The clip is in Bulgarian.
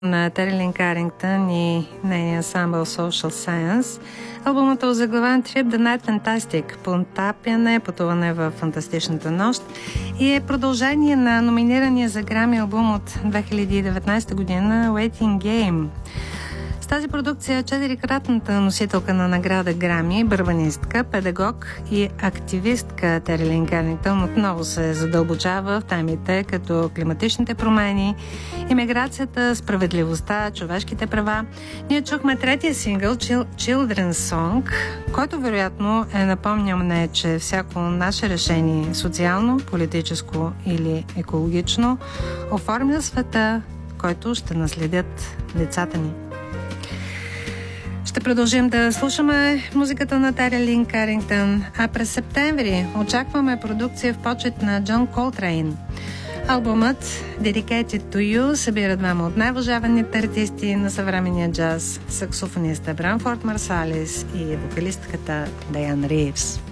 на Терилин Карингтън и нейния ансамбъл Social Science. Албумът е озаглавен Trip the Night Fantastic, потапяне, пътуване в фантастичната нощ, и е продължение на номинирания за Грами албум от 2019 година Waiting Game. С тази продукция четирикратната носителка на награда Грами, бърбанистка, педагог и активистка Терилин Карингтън отново се задълбочава в темите като климатичните промени, имиграцията, справедливостта, човешките права. Ние чухме третия сингъл Children's Song, който вероятно е напомняне, че всяко наше решение, социално, политическо или екологично, оформя света, който ще наследят децата ни. Ще продължим да слушаме музиката на Терилин Карингтън, а през септември очакваме продукция в почет на Джон Колтрейн. Албумът Dedicated to You събира двама от най-уважаваните артисти на съвременния джаз, саксофониста Бранфорд Марсалис и вокалистката Даян Ривз.